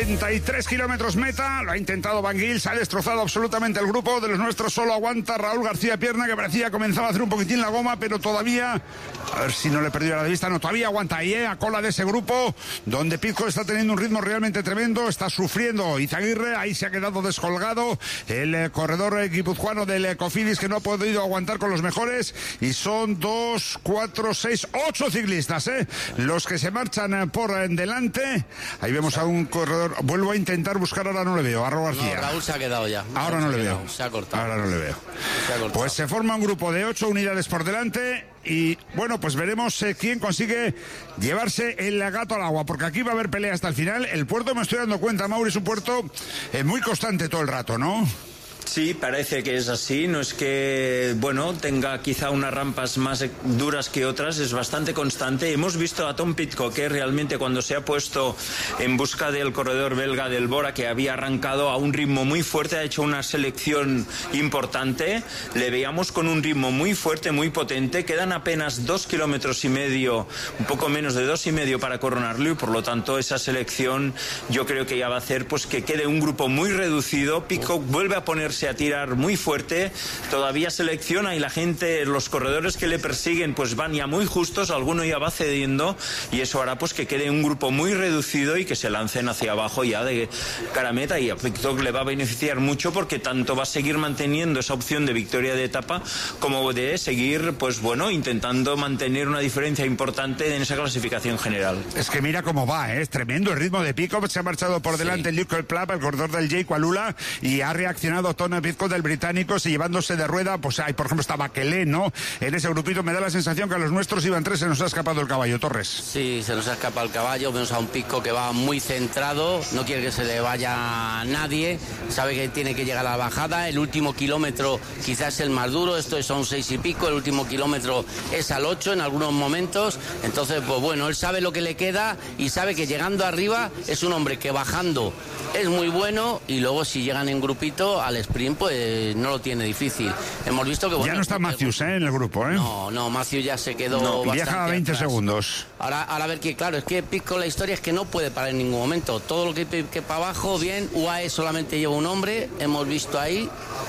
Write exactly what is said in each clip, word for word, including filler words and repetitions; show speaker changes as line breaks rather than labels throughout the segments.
noventa y tres kilómetros meta, lo ha intentado Van Gils, se ha destrozado absolutamente el grupo de los nuestros, solo aguanta Raúl García Pierna, que parecía comenzaba a hacer un poquitín la goma, pero todavía, a ver si no le perdió la de vista, no, todavía aguanta ahí, ¿eh? A cola de ese grupo, donde Pidcock está teniendo un ritmo realmente tremendo, está sufriendo Izaguirre, ahí se ha quedado descolgado el eh, corredor eh, guipuzcoano del eh, Cofidis, que no ha podido aguantar con los mejores, y son dos, cuatro, seis, ocho ciclistas, ¿eh? Los que se marchan eh, por eh, delante. Ahí vemos a un corredor, vuelvo a intentar buscar, ahora no le veo, a Raúl García.
No, Raúl se ha quedado ya.
Ahora no le
quedado,
veo.
Se ha cortado.
Ahora no le veo.
Se ha cortado.
Pues se forma un grupo de ocho unidades por delante y, bueno, pues veremos eh, quién consigue llevarse el gato al agua, porque aquí va a haber pelea hasta el final. El puerto, me estoy dando cuenta, Mauri, es un puerto eh, muy constante todo el rato, ¿no?
Sí, parece que es así. No es que, bueno, tenga quizá unas rampas más duras que otras, es bastante constante. Hemos visto a Tom Pidcock que realmente cuando se ha puesto en busca del corredor belga del Bora, que había arrancado a un ritmo muy fuerte, ha hecho una selección importante. Le veíamos con un ritmo muy fuerte, muy potente. Quedan apenas dos kilómetros y medio, un poco menos de dos y medio para coronarlo, y por lo tanto esa selección yo creo que ya va a hacer pues que quede un grupo muy reducido. Pidcock vuelve a ponerse a tirar muy fuerte, todavía selecciona y la gente, los corredores que le persiguen pues van ya muy justos, alguno ya va cediendo, y eso hará pues que quede un grupo muy reducido y que se lancen hacia abajo ya de cara a meta, y a Pidcock le va a beneficiar mucho porque tanto va a seguir manteniendo esa opción de victoria de etapa como de seguir pues bueno intentando mantener una diferencia importante en esa clasificación general.
Es que mira cómo va, ¿eh? Es tremendo el ritmo de Pidcock, se ha marchado por delante sí. el Luke Plap, el corredor del Jake Alula, y ha reaccionado Tony Pidcock del británico, si llevándose de rueda, pues hay, por ejemplo, está Baquelé, ¿no? En ese grupito me da la sensación que a los nuestros iban tres, se nos ha escapado el caballo, Torres.
Sí, se nos ha escapado el caballo, vemos a un Pidcock que va muy centrado, no quiere que se le vaya nadie, sabe que tiene que llegar a la bajada, el último kilómetro quizás es el más duro, esto son seis y pico, el último kilómetro es al ocho en algunos momentos, entonces, pues bueno, él sabe lo que le queda y sabe que llegando arriba es un hombre que bajando es muy bueno, y luego si llegan en grupito al sprint pues no lo tiene difícil. Hemos visto que bueno,
ya no está Matthews ¿eh? en el grupo, ¿eh?
No, no, Matthews ya se quedó
no,
bastante
viaja a veinte
atrás.
segundos.
Ahora, ahora a ver que claro, es que Pidcock, la historia es que no puede parar en ningún momento. Todo lo que, que para abajo, bien, U A E solamente lleva un hombre, hemos visto ahí.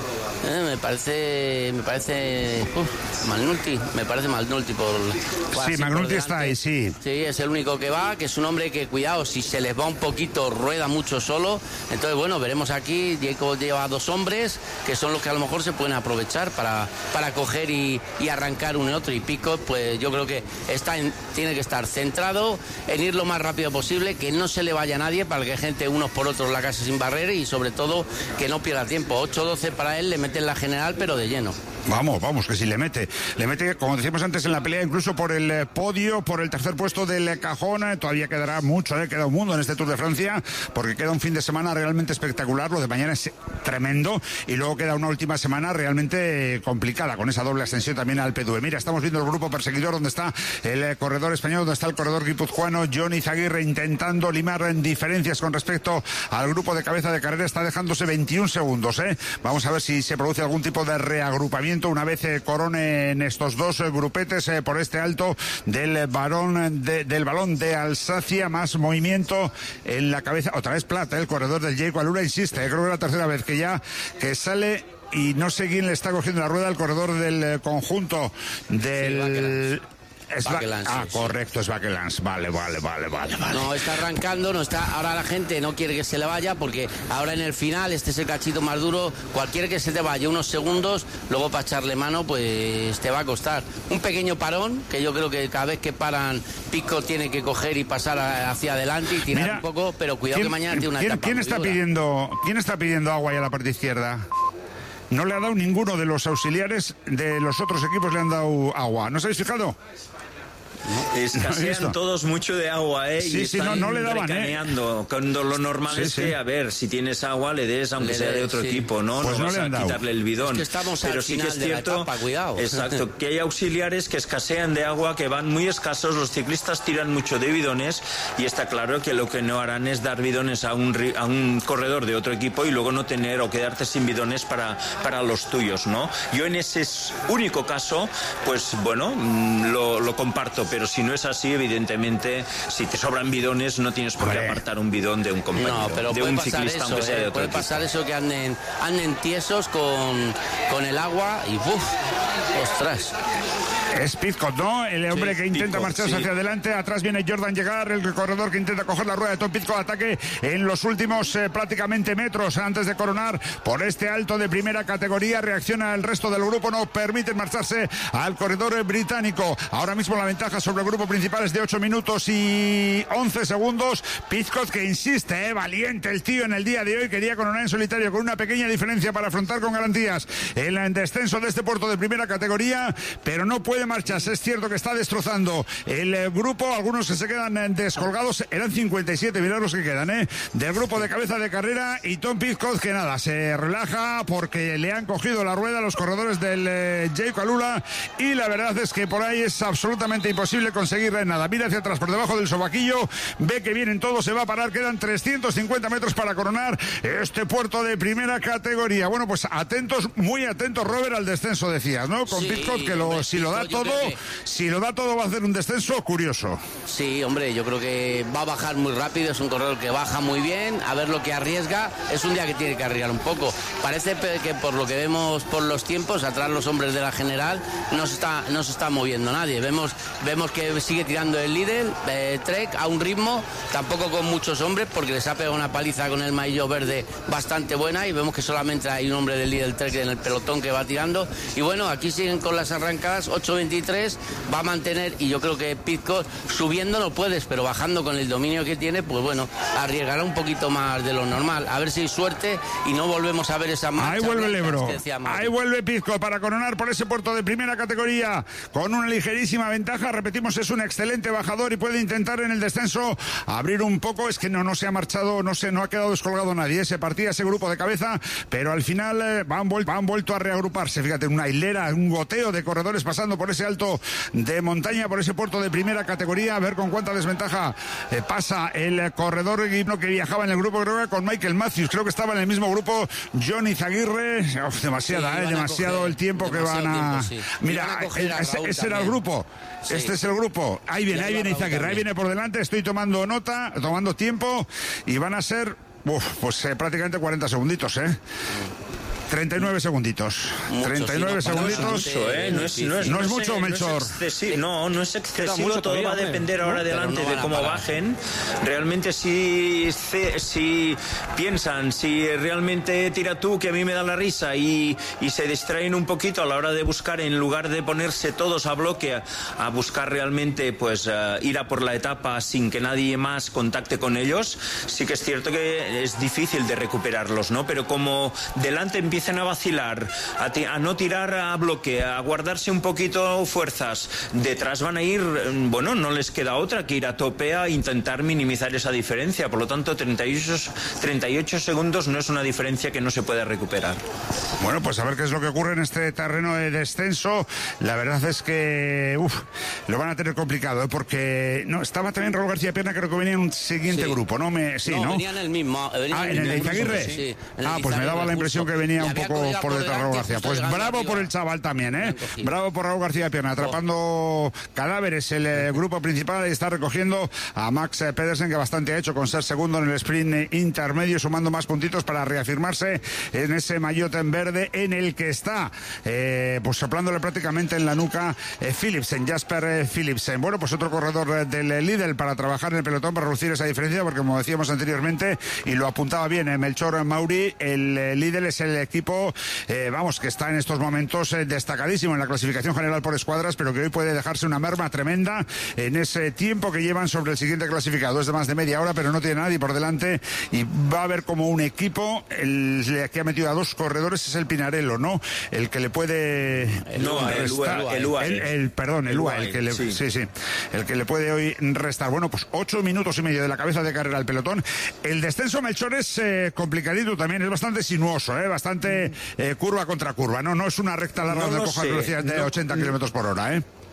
Eh, me parece, me parece uf, Magnulti, me parece Magnulti por, por
sí, Magnulti está ahí, sí.
Sí, es el único que va, que es un hombre que, cuidado, si se les va un poquito, rueda mucho solo. Entonces, bueno, veremos aquí, Diego lleva dos hombres, que son los que a lo mejor se pueden aprovechar para, para coger y, y arrancar uno y otro. Y Pidcock, pues yo creo que está en, tiene que estar centrado en ir lo más rápido posible, que no se le vaya a nadie, para que gente unos por otros la casa sin barrera, y sobre todo que no pierda tiempo. ocho doce para él, le mete en la general, pero de lleno.
Vamos, vamos, que si le mete, le mete, como decíamos antes, en la pelea, incluso por el eh, podio, por el tercer puesto del eh, cajón. Eh, todavía quedará mucho, eh, queda un mundo en este Tour de Francia, porque queda un fin de semana realmente espectacular, lo de mañana es tremendo, y luego queda una última semana realmente eh, complicada, con esa doble ascensión también al P D U E. Mira, estamos viendo el grupo perseguidor, donde está el eh, corredor español, donde está el corredor guipuzcoano, Johnny Izaguirre, intentando limar en diferencias con respecto al grupo de cabeza de carrera, está dejándose veintiún segundos, eh. Vamos a ver si se produce algún tipo de reagrupamiento una vez eh, coronen estos dos eh, grupetes eh, por este alto del balón de, del balón de Alsacia. Más movimiento en la cabeza, otra vez Plata, el corredor del Jake Alula, insiste, eh, creo que es la tercera vez que ya que sale, y no sé quién le está cogiendo la rueda al corredor del eh, conjunto del...
Sí,
Es
Bakelans,
ah,
sí,
correcto, es Bakelans. Vale, vale, vale, vale, vale.
No, está arrancando, no está. Ahora la gente no quiere que se le vaya, porque ahora en el final, este es el cachito más duro. Cualquiera que se te vaya unos segundos, luego para echarle mano, pues te va a costar. Un pequeño parón, que yo creo que cada vez que paran, Pidcock tiene que coger y pasar hacia adelante y tirar Mira, un poco, pero cuidado que mañana tiene una
¿quién,
etapa
¿quién
muy
está
dura.
pidiendo, ¿Quién está pidiendo agua ahí a la parte izquierda? No le ha dado ninguno de los auxiliares de los otros equipos, le han dado agua. ¿No os habéis fijado?
No, escasean no todos mucho de agua, ¿eh?
Sí,
y
sí,
están
no, no le daban,
recaneando. ¿eh? Cuando lo normal sí, es que, sí. a ver, si tienes agua, le des, aunque le sea de, de otro sí. equipo, ¿no?
Pues
no,
no
vas
le
a quitarle el bidón.
Es que estamos
Pero
al
sí
final
que es
de
cierto,
la etapa, cuidado.
Exacto, que hay auxiliares que escasean de agua, que van muy escasos, los ciclistas tiran mucho de bidones, y está claro que lo que no harán es dar bidones a un, a un corredor de otro equipo y luego no tener o quedarte sin bidones para, para los tuyos, ¿no? Yo en ese único caso, pues bueno, lo, lo comparto, pero si no es así, evidentemente, si te sobran bidones, no tienes por qué
Vale.
apartar un bidón de un compañero,
No, pero
de
puede
un
pasar
ciclista,
eso,
aunque sea de
eh,
otro
puede
equipo.
pasar eso que anden, anden tiesos con, con el agua y ¡buf! ¡Ostras!
Es Pidcock, ¿no? El hombre
Sí,
que intenta
Pidcock,
marcharse
sí.
hacia adelante. Atrás viene Jordan Llegar, el corredor que intenta coger la rueda de Tom Pidcock. Ataque en los últimos eh, prácticamente metros antes de coronar por este alto de primera categoría. Reacciona el resto del grupo, no permiten marcharse al corredor británico. Ahora mismo la ventaja sobre el grupo principal es de ocho minutos y once segundos. Pidcock que insiste, eh, valiente el tío en el día de hoy. Quería coronar en solitario con una pequeña diferencia para afrontar con garantías el descenso de este puerto de primera categoría, pero no puede marcharse. Es cierto que está destrozando el eh, grupo. Algunos que se quedan eh, descolgados. Eran cincuenta y siete, mirad los que quedan, ¿eh? Del grupo de cabeza de carrera. Y Tom Pidcock que nada, se relaja porque le han cogido la rueda a los corredores del eh, Jay Calula. Y la verdad es que por ahí es absolutamente imposible conseguir nada. Mira hacia atrás, por debajo del sobaquillo. Ve que vienen todos, se va a parar. Quedan trescientos cincuenta metros para coronar este puerto de primera categoría. Bueno, pues atentos, muy atentos, Robert, al descenso, decías, ¿no? Con
Sí,
Pidcock, que lo,
hombre,
si lo da
Pidcock, yo
todo,
creo que-
si lo da todo va a hacer un descenso curioso.
Sí, hombre, yo creo que va a bajar muy rápido, es un corredor que baja muy bien, a ver lo que arriesga, es un día que tiene que arriesgar un poco. Parece pe- que por lo que vemos por los tiempos, atrás los hombres de la general, no se está, no se está moviendo nadie. Vemos, vemos que sigue tirando el líder, eh, Trek, a un ritmo, tampoco con muchos hombres, porque les ha pegado una paliza con el maillot verde bastante buena, y vemos que solamente hay un hombre del líder Trek en el pelotón que va tirando. Y bueno, aquí siguen con las arrancadas, ocho veintitrés, va a mantener, y yo creo que Pidcock subiendo no puedes, pero bajando con el dominio que tiene, pues bueno, arriesgará un poquito más de lo normal. A ver si hay suerte y no volvemos a ver esa marcha.
Ahí vuelve el Ebro,
que decía Mauri.
ahí vuelve Pidcock para coronar por ese puerto de primera categoría con una ligerísima ventaja. Repetimos, es un excelente bajador y puede intentar en el descenso abrir un poco. Es que no, no se ha marchado, no se, no ha quedado descolgado nadie. Se partía ese grupo de cabeza, pero al final eh, van, vuel- van vuelto a reagruparse. Fíjate, una hilera, un goteo de corredores pasando por ese alto de montaña, por ese puerto de primera categoría. A ver con cuánta desventaja eh, pasa el eh, corredor que viajaba en el grupo, creo que con Michael Matthews. Creo que estaba en el mismo grupo Johnny Zaguirre. Uf, demasiada,
Sí,
eh,
van a
demasiado
coger
el tiempo que
demasiado
van a...
tiempo, sí.
Mira,
Y van a coger a
ese,
Raúl
ese era el
también.
grupo.
Sí.
Este es el grupo. Ahí viene,
Y
ahí
ahí va
viene
Raúl
Izaguirre, ahí
también.
viene por delante. Estoy tomando nota, tomando tiempo y van a ser, uf, pues eh, prácticamente cuarenta segunditos, ¿eh? treinta y nueve segunditos.
Mucho,
treinta y nueve
sí, no, para
segunditos.
mucho,
Mucho, ¿eh? No es, no es,
No es
no
mucho,
sé,
Melchor.
No es excesivo, no, no es excesivo,
mucho
todo
todavía,
va a
hombre.
depender ahora
No,
adelante
pero no
de
van a
cómo
parar.
bajen. Realmente si, ce- si piensan, si realmente tira tú, que a mí me da la risa, y, y se distraen un poquito a la hora de buscar, en lugar de ponerse todos a bloque a, a buscar realmente pues eh, ir a por la etapa sin que nadie más contacte con ellos, sí que es cierto que es difícil de recuperarlos, ¿no? Pero como delante empiezan a vacilar, a, ti- a no tirar a bloque, a guardarse un poquito fuerzas, detrás van a ir, mm, bueno, no les queda otra que ir a tope a intentar minimizar esa diferencia. Por lo tanto, treinta y ocho, treinta y ocho segundos no es una diferencia que no se puede recuperar.
Bueno, pues a ver qué es lo que ocurre en este terreno de descenso. La verdad es que uf, lo van a tener complicado, ¿eh? Porque no estaba también Raúl García Pierna, creo que venía en un siguiente
Sí.
grupo, ¿no? Me, sí, ¿no?
venía en el mismo. venía
Ah,
en
¿en el de
mismo grupo,
Izaguirre?
sí, en el
Ah,
de
pues me daba
Izaguirre,
la impresión
justo.
que venía
Le
un
había
poco
cogido
por detrás Raúl García.
justo
Pues
llegando
bravo
arriba.
por el chaval también, ¿eh?
Bien cogido.
Bravo por Raúl García Pierna, atrapando cadáveres el eh, grupo principal, y está recogiendo a Max eh, Pedersen, que bastante ha hecho con ser segundo en el sprint eh, intermedio, sumando más puntitos para reafirmarse en ese maillot en verde en el que está, eh, pues soplándole prácticamente en la nuca eh, Philipsen, Jasper eh, Philipsen. Bueno, pues otro corredor eh, del Lidl para trabajar en el pelotón, para reducir esa diferencia, porque como decíamos anteriormente, y lo apuntaba bien eh, Melchor Mauri, el eh, Lidl es el equipo, eh, vamos, que está en estos momentos eh, destacadísimo en la clasificación general por escuadras, pero que hoy puede dejarse una merma tremenda en ese tiempo que llevan sobre el siguiente clasificado. Es de más de media hora, pero no tiene nadie por delante, y va a haber como un equipo, el que ha metido a dos corredores es el Pinarello, ¿no? El que le puede...
No, el U A E, el U A E.
El, el- perdón, el,
El
U A E,
U A E,
el que le, sí.
sí.
sí, el que le puede hoy restar. Bueno, pues ocho minutos y medio de la cabeza de carrera al pelotón. El descenso, Melchor, es eh, complicadito también, es bastante sinuoso, eh, bastante eh, curva contra curva, ¿no? No es una recta larga
No
donde
lo
cojas
sé,
velocidades de
no-
ochenta kilómetros por hora, ¿eh?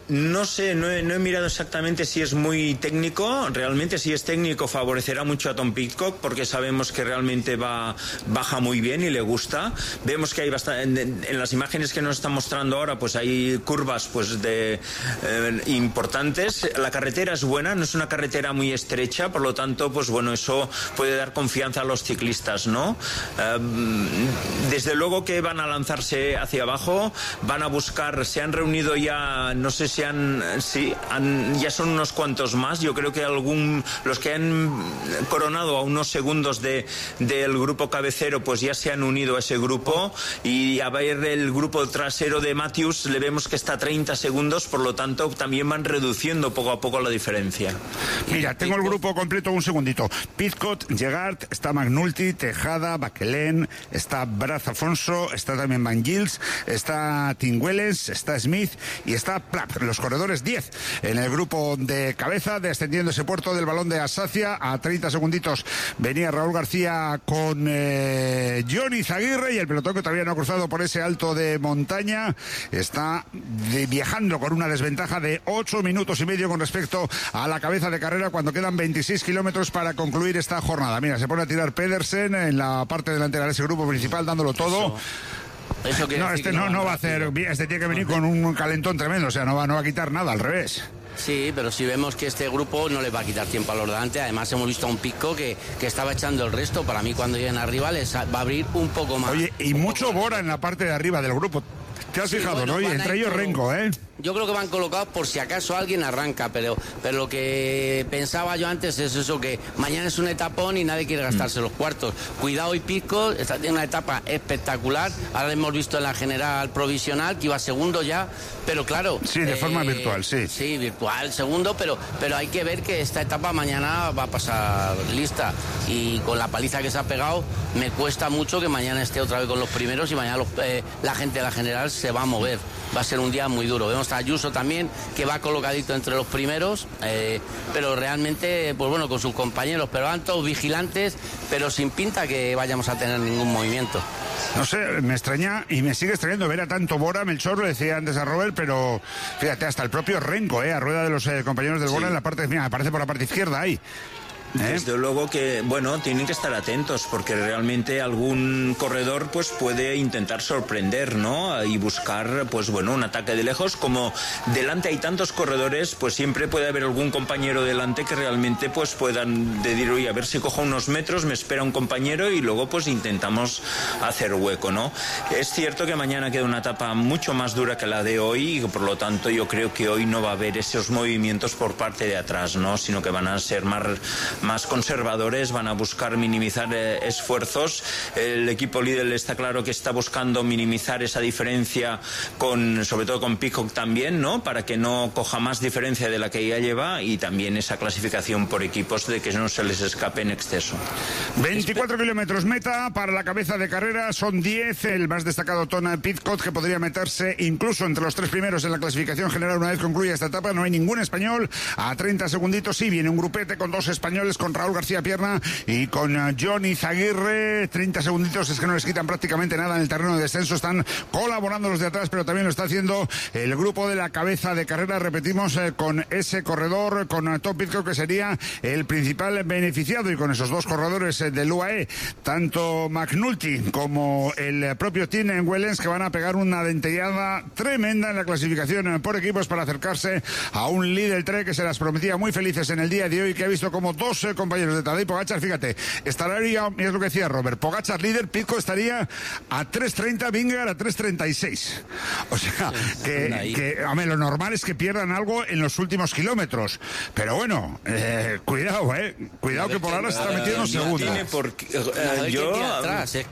no sé, no he, no he mirado exactamente si es muy técnico. Realmente si es técnico favorecerá mucho a Tom Pidcock, porque sabemos que realmente va baja muy bien y le gusta. Vemos que hay bastante, en, en las imágenes que nos están mostrando ahora, pues hay curvas pues de eh, importantes. La carretera es buena, no es una carretera muy estrecha, por lo tanto, pues bueno, eso puede dar confianza a los ciclistas, ¿no? Eh, desde luego que van a lanzarse hacia abajo, van a buscar, se han reunido ya, no sé si han, si han, ya son unos cuantos más. Yo creo que algún, los que han coronado a unos segundos de del grupo cabecero, pues ya se han unido a ese grupo, y a ver el grupo trasero de Matthews le vemos que está a treinta segundos, por lo tanto también van reduciendo poco a poco la diferencia.
Mira, tengo el grupo completo, un segundito. Pidcock, Gegard, está McNulty, Tejada, Baquelén, está Braz Afonso, está también Van Gils, está Tingwellens, está Smith y está Plapp. Los corredores diez en el grupo de cabeza, descendiendo ese puerto del Balón de Alsacia. A treinta segunditos venía Raúl García con eh, Johnny Zaguirre, y el pelotón, que todavía no ha cruzado por ese alto de montaña, está de, viajando con una desventaja de ocho minutos y medio con respecto a la cabeza de carrera, cuando quedan veintiséis kilómetros para concluir esta jornada. Mira, se pone a tirar Pedersen en la parte delantera de ese grupo principal, dándolo todo.
Eso. Eso
no, este no, no, no va a hacer, este tiene que venir con un calentón tremendo, o sea, no va, no va a quitar nada, al revés.
Sí, pero si vemos que este grupo no le va a quitar tiempo a los delante. Además hemos visto a un Pidcock que, que estaba echando el resto. Para mí, cuando lleguen arriba les va a abrir un poco más.
Oye, y mucho Bora en la parte de arriba del grupo. ¿Te has sí, fijado, bueno, no? Y entre ellos Renko, ¿eh?
Yo creo que van colocados por si acaso alguien arranca, pero, pero lo que pensaba yo antes es eso, que mañana es un etapón y nadie quiere gastarse mm. los cuartos. Cuidado, y Pidcock está en una etapa espectacular. Ahora hemos visto en la general provisional que iba segundo ya, pero claro...
Sí, de eh, forma virtual, sí.
Sí, virtual, segundo, pero, pero hay que ver que esta etapa mañana va a pasar lista. Y con la paliza que se ha pegado, me cuesta mucho que mañana esté otra vez con los primeros, y mañana los, eh, la gente de la general se va a mover. Va a ser un día muy duro. Vemos a Ayuso también, que va colocadito entre los primeros, eh, pero realmente, pues bueno, con sus compañeros, pero van todos vigilantes, pero sin pinta que vayamos a tener ningún movimiento.
No sé, me extraña y me sigue extrañando ver a tanto Bora. Melchor, lo decía antes a Robert, pero fíjate, hasta el propio Renko, eh, a rueda de los eh, compañeros del Bora, sí. En la parte, mira, aparece por la parte izquierda ahí. ¿Eh?
Desde luego que, bueno, tienen que estar atentos, porque realmente algún corredor pues puede intentar sorprender, ¿no? Y buscar, pues bueno, un ataque de lejos. Como delante hay tantos corredores, pues siempre puede haber algún compañero delante que realmente pues puedan decir, oye, a ver si cojo unos metros, me espera un compañero y luego pues intentamos hacer hueco, ¿no? Es cierto que mañana queda una etapa mucho más dura que la de hoy, y por lo tanto yo creo que hoy no va a haber esos movimientos por parte de atrás, ¿no? Sino que van a ser más más conservadores, van a buscar minimizar eh, esfuerzos. El equipo líder está claro que está buscando minimizar esa diferencia, con, sobre todo con Pidcock también, ¿no? Para que no coja más diferencia de la que ya lleva, y también esa clasificación por equipos de que no se les escape en exceso.
veinticuatro kilómetros meta para la cabeza de carrera, son diez. El más destacado Tom Pidcock, que podría meterse incluso entre los tres primeros en la clasificación general una vez concluya esta etapa. No hay ningún español. A treinta segunditos sí viene un grupete con dos españoles, con Raúl García Pierna y con Johnny Zaguirre. Treinta segunditos, es que no les quitan prácticamente nada en el terreno de descenso. Están colaborando los de atrás, pero también lo está haciendo el grupo de la cabeza de carrera. Repetimos, eh, con ese corredor, con Tom Pidcock, que sería el principal beneficiado, y con esos dos corredores eh, del U A E, tanto McNulty como el propio Tingwellens, que van a pegar una dentellada tremenda en la clasificación por equipos para acercarse a un líder trek que se las prometía muy felices en el día de hoy, que ha visto como dos eh, compañeros de Tadej Pogačar, fíjate, estaría, es lo que decía Robert, Pogačar líder, Pidcock estaría a tres treinta, Vingegaard a tres treinta y seis. O sea, sí, que, que a ver, lo normal es que pierdan algo en los últimos kilómetros, pero bueno, eh, cuidado, eh, cuidado, que por ahora se está metiendo segundo.
Porque, uh, yo,